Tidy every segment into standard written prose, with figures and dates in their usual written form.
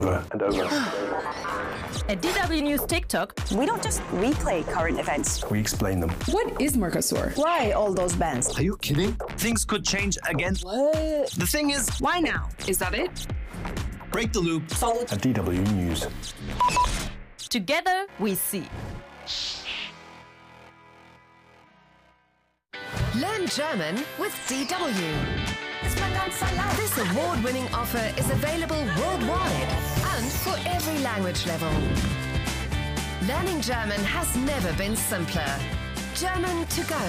And over. At DW News TikTok, we don't just replay current events. We explain them. What is Mercosur? Why all those bans? Are you kidding? Things could change again. What? The thing is, Why now? Is that it? break the loop. At DW News. together we see. Learn German with DW. This award-winning offer is available worldwide and for every language level. Learning German has never been simpler. German to go.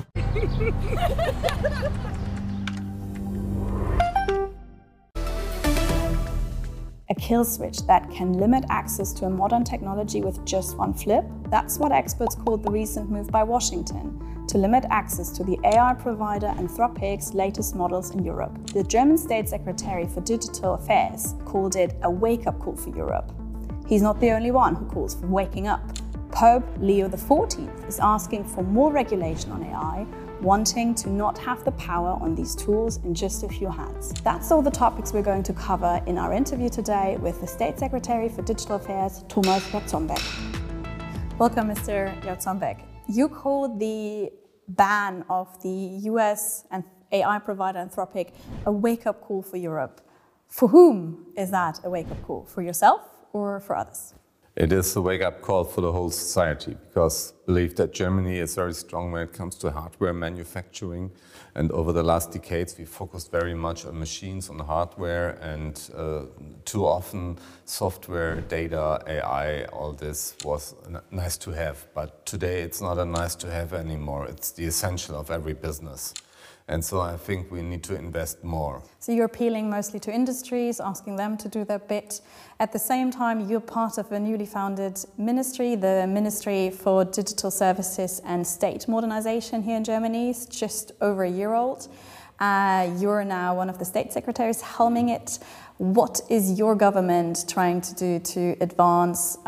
A kill switch that can limit access to a modern technology with just one flip? That's what experts called the recent move by Washington to limit access to the AI provider Anthropic's latest models in Europe. The German State Secretary for Digital Affairs called it a wake-up call for Europe. He's not the only one who calls for waking up. Pope Leo XIV is asking for more regulation on AI, wanting to not have the power on these tools in just a few hands. That's all the topics we're going to cover in our interview today with the State Secretary for Digital Affairs, Thomas Jarzombeck. Welcome, Mr. Jarzombeck. You called the ban of the US and AI provider Anthropic a wake-up call for Europe. For whom is that a wake-up call? For yourself or for others? It is a wake-up call for the whole society, because I believe that Germany is very strong when it comes to hardware manufacturing. And over the last decades, we focused very much on machines, on hardware, and too often software, data, AI, all this was nice to have. But today it's not a nice to have anymore. It's the essential of every business. And so I think we need to invest more. So you're appealing mostly to industries, asking them to do their bit. At the same time, you're part of a newly founded ministry, the Ministry for Digital Services and State Modernization here in Germany. It's just over a year old. You're now one of the state secretaries helming it. What is your government trying to do to advance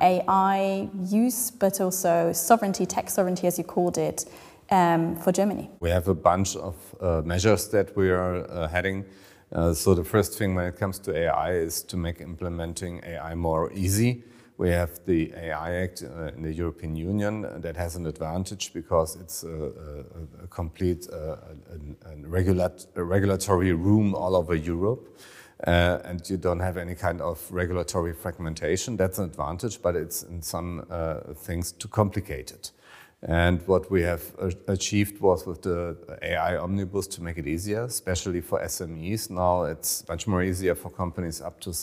AI use, but also sovereignty, tech sovereignty as you called it, for Germany? We have a bunch of measures that we are heading. So the first thing when it comes to AI is to make implementing AI more easy. We have the AI Act in the European Union that has an advantage because it's a complete regulatory room all over Europe. And you don't have any kind of regulatory fragmentation. That's an advantage, but it's in some things too complicated. And what we have achieved was with the AI Omnibus to make it easier, especially for SMEs. Now it's much more easier for companies up to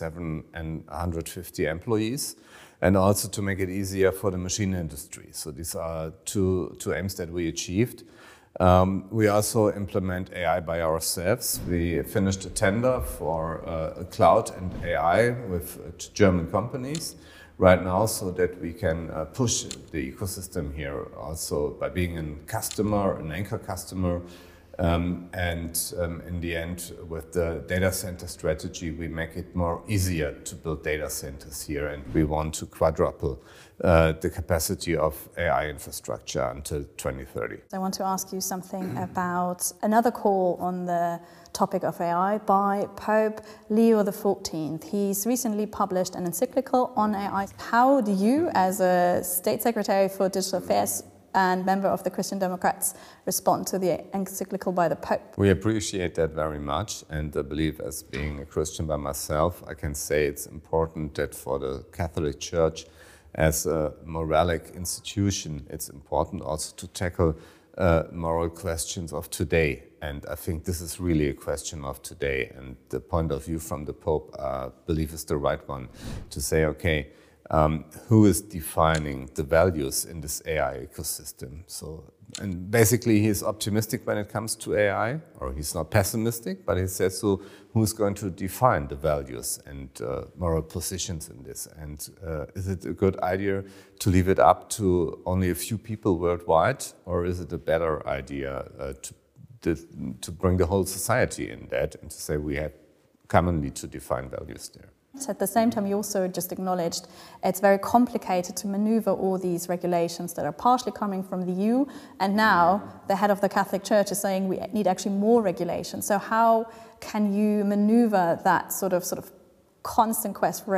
750 employees, and also to make it easier for the machine industry. So these are two aims that we achieved. We also implement AI by ourselves. We finished a tender for cloud and AI with German companies right now, so that we can push the ecosystem here also by being a customer, an anchor customer. In the end, with the data center strategy, we make it more easier to build data centers here, and we want to quadruple the capacity of AI infrastructure until 2030. I want to ask you something about another call on the topic of AI by Pope Leo XIV. He's recently published an encyclical on AI. How do you, as a State Secretary for Digital Affairs and member of the Christian Democrats, respond to the encyclical by the Pope? We appreciate that very much, and I believe, as being a Christian by myself, I can say it's important that for the Catholic Church as a moralic institution, it's important also to tackle moral questions of today. And I think this is really a question of today. And the point of view from the Pope, I believe, is the right one to say, okay, who is defining the values in this AI ecosystem? So, and basically he's optimistic when it comes to AI, or he's not pessimistic, but he says, so who's going to define the values and moral positions in this? And is it a good idea to leave it up to only a few people worldwide, or is it a better idea to bring the whole society in that and to say we have commonly to define values there? At the same time, you also just acknowledged it's very complicated to maneuver all these regulations that are partially coming from the EU, and now the head of the Catholic Church is saying we need actually more regulation. So how can you maneuver that sort of constant quest for